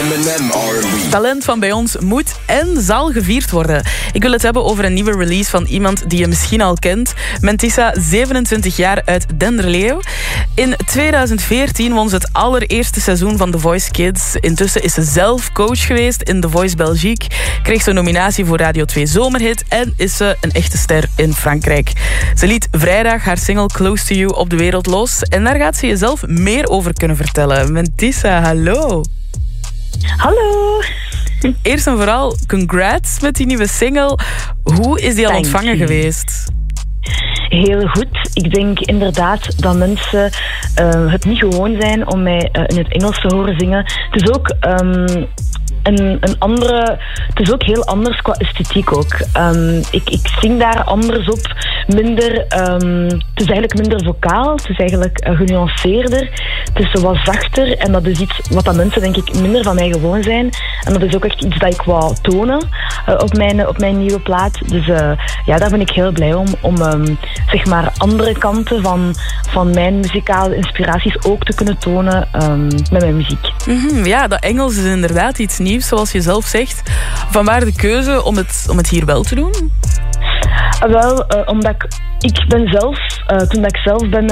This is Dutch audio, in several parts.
Eminem R&B. Talent van bij ons moet en zal gevierd worden. Ik wil het hebben over een nieuwe release van iemand die je misschien al kent. Mentissa, 27 jaar uit Denderleeuw. In 2014 won ze het allereerste seizoen van The Voice Kids. Intussen is ze zelf coach geweest in The Voice Belgique. Kreeg ze een nominatie voor Radio 2 Zomerhit en is ze een echte ster in Frankrijk. Ze liet vrijdag haar single Close to You op de wereld los. En daar gaat ze jezelf meer over kunnen vertellen. Mentissa, hallo. Hallo. Eerst en vooral, congrats met die nieuwe single. Hoe is die al ontvangen geweest? Heel goed. Ik denk inderdaad dat mensen het niet gewoon zijn om mij in het Engels te horen zingen. Het is ook een andere... Het is ook heel anders qua esthetiek ook. Ik zing daar anders op. Minder... het is eigenlijk minder vocaal. Het is eigenlijk genuanceerder. Het is wat zachter. En dat is iets wat dat mensen denk ik minder van mij gewoon zijn. En dat is ook echt iets dat ik wou tonen op mijn nieuwe plaat. Dus ja, daar ben ik heel blij om zeg maar andere kanten van mijn muzikale inspiraties ook te kunnen tonen met mijn muziek. Ja, dat Engels is inderdaad iets nieuws, zoals je zelf zegt. Vanwaar de keuze om het hier wel te doen? Wel, omdat ik ben zelf, toen ik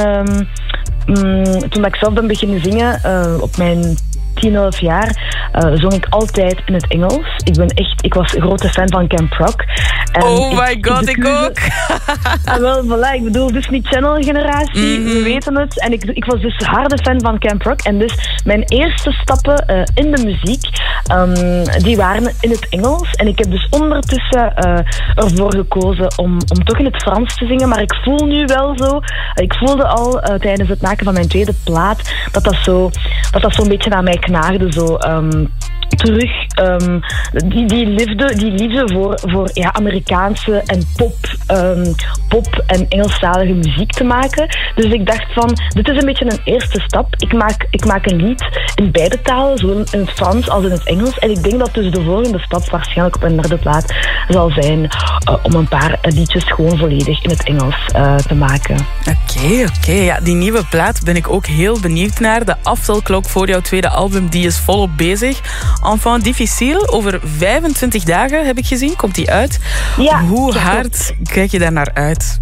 zelf ben beginnen zingen op mijn 10, 11 jaar, zong ik altijd in het Engels. Ik was een grote fan van Camp Rock. En oh my god, ik ook! Wel, voilà, ik bedoel, Disney Channel generatie, we weten het. En ik was dus harde fan van Camp Rock. En dus mijn eerste stappen in de muziek, die waren in het Engels. En ik heb dus ondertussen ervoor gekozen om toch in het Frans te zingen. Maar ik voel nu wel zo, ik voelde al tijdens het maken van mijn tweede plaat, dat zo'n beetje naar mij knaagde. Zo, terug die liefde voor ja, Amerikaanse en pop en Engelstalige muziek te maken. Dus ik dacht van, dit is een beetje een eerste stap. Ik maak een lied in beide talen, zowel in het Frans als in het Engels. En ik denk dat dus de volgende stap waarschijnlijk op een derde plaat zal zijn om een paar liedjes gewoon volledig in het Engels te maken. Oké. Ja, die nieuwe plaat ben ik ook heel benieuwd naar. De aftelklok voor jouw tweede album, die is volop bezig. Enfant difficile, over 25 dagen heb ik gezien, komt die uit. Ja, hoe hard kijk je daar naar uit?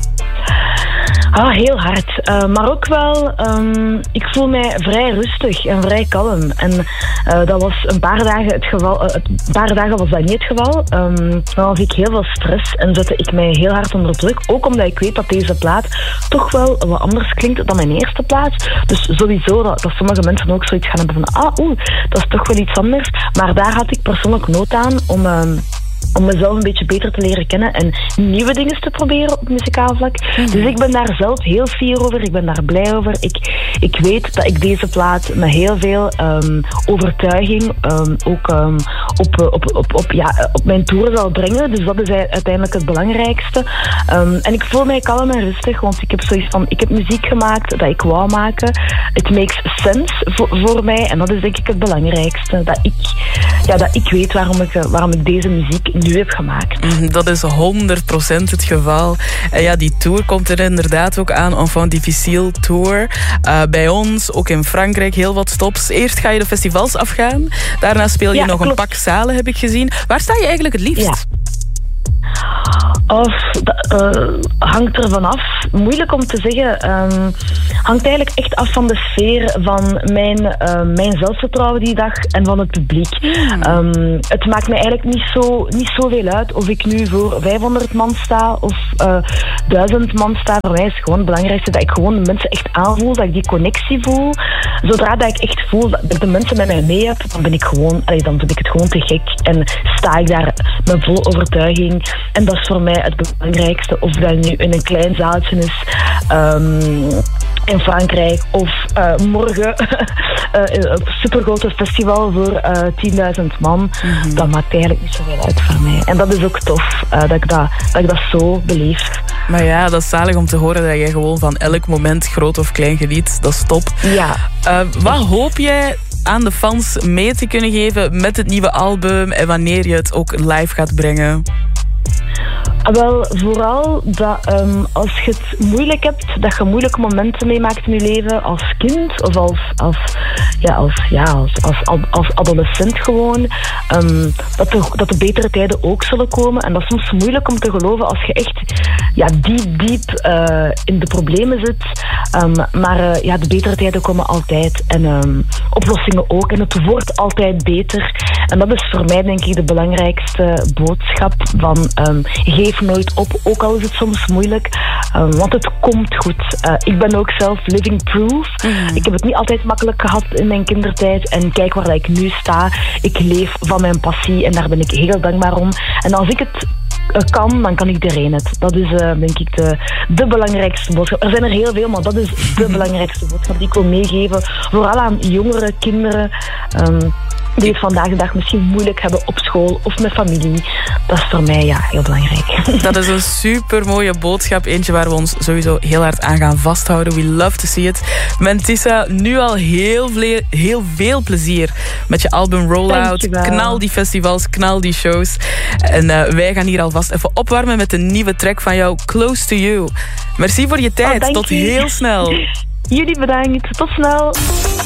Heel hard. Maar ook wel, ik voel mij vrij rustig en vrij kalm. En dat was een paar dagen het geval. Een paar dagen was dat niet het geval. Dan had ik heel veel stress en zette ik mij heel hard onder druk. Ook omdat ik weet dat deze plaat toch wel wat anders klinkt dan mijn eerste plaat. Dus sowieso dat sommige mensen ook zoiets gaan hebben van dat is toch wel iets anders. Maar daar had ik persoonlijk nood aan om mezelf een beetje beter te leren kennen en nieuwe dingen te proberen op muzikaal vlak. Dus ik ben daar zelf heel fier over, ik ben daar blij over. Ik weet dat ik deze plaat met heel veel overtuiging ook op mijn tour zal brengen. Dus dat is uiteindelijk het belangrijkste. En ik voel mij kalm en rustig, want ik heb zoiets van, ik heb muziek gemaakt dat ik wou maken. It makes sense voor mij en dat is denk ik het belangrijkste. Dat ik weet waarom ik deze muziek nu heb gemaakt. Dat is 100% het geval. En ja, die tour komt er inderdaad ook aan. Enfant difficile tour. Bij ons, ook in Frankrijk, heel wat stops. Eerst ga je de festivals afgaan. Daarna speel je nog een pak zalen, heb ik gezien. Waar sta je eigenlijk het liefst? Ja. Hangt er vanaf. Moeilijk om te zeggen. Hangt eigenlijk echt af van de sfeer van mijn zelfvertrouwen die dag en van het publiek. Het maakt mij eigenlijk niet zoveel uit of ik nu voor 500 man sta of 1000 man sta. Voor mij is het gewoon het belangrijkste dat ik gewoon de mensen echt aanvoel, dat ik die connectie voel. Zodra dat ik echt voel dat ik de mensen met mij mee heb, dan vind ik het gewoon te gek en sta ik daar met vol overtuiging. En dat is voor mij het belangrijkste. Of dat nu in een klein zaaltje is in Frankrijk of morgen een supergrote festival voor 10.000 man. Dat maakt eigenlijk niet zoveel uit voor mij. En dat is ook tof dat ik dat zo beleef. Maar ja, dat is zalig om te horen dat jij gewoon van elk moment, groot of klein, geniet. Dat is top. Ja. Wat hoop jij aan de fans mee te kunnen geven met het nieuwe album en wanneer je het ook live gaat brengen? Wel, vooral dat als je het moeilijk hebt, dat je moeilijke momenten meemaakt in je leven als kind of als adolescent gewoon, dat de betere tijden ook zullen komen. En dat is soms moeilijk om te geloven als je echt diep in de problemen zit. Maar de betere tijden komen altijd. En oplossingen ook. En het wordt altijd beter. En dat is voor mij denk ik de belangrijkste boodschap van geef nooit op, ook al is het soms moeilijk. Want het komt goed. Ik ben ook zelf living proof. Ik heb het niet altijd makkelijk gehad in mijn kindertijd. En kijk waar ik nu sta. Ik leef van mijn passie en daar ben ik heel dankbaar om. En als ik het kan, dan kan iedereen het. Dat is denk ik de belangrijkste boodschap. Er zijn er heel veel, maar dat is de belangrijkste boodschap die ik wil meegeven. Vooral aan jongere kinderen die het vandaag de dag misschien moeilijk hebben op school of met familie. Dat is voor mij heel belangrijk. Dat is een super mooie boodschap. Eentje waar we ons sowieso heel hard aan gaan vasthouden. We love to see it. Mentissa, nu al heel veel plezier met je album Rollout. Knal die festivals, knal die shows. En wij gaan hier alvast even opwarmen met een nieuwe track van jou, Close to You. Merci voor je tijd. Tot heel snel. Jullie bedankt. Tot snel.